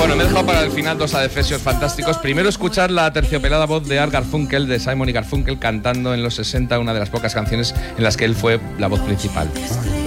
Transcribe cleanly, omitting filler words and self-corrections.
Bueno, me he dejado para el final dos adefesios fantásticos. Primero, escuchar la terciopelada voz de Art Garfunkel, de Simon y Garfunkel, cantando en los 60 una de las pocas canciones en las que él fue la voz principal.